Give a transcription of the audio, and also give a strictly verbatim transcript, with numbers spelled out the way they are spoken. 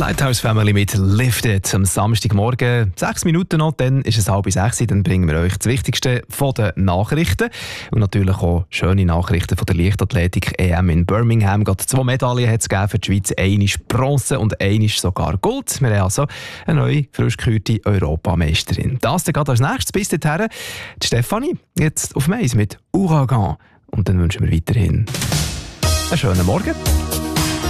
Lighthouse Family mit Lifted am Samstagmorgen. Sechs Minuten noch, dann ist es halb sechs. Dann bringen wir euch das Wichtigste von den Nachrichten. Und natürlich auch schöne Nachrichten von der Leichtathletik-E M in Birmingham. Gerade zwei Medaillen hat es gegeben für die Schweiz. Eine ist Bronze und eine ist sogar Gold. Wir haben also eine neue, frisch gekürte Europameisterin. Das dann gerade als nächstes. Bis dahin, die Stefanie, jetzt auf Mais mit Ouragan. Und dann wünschen wir weiterhin einen schönen Morgen.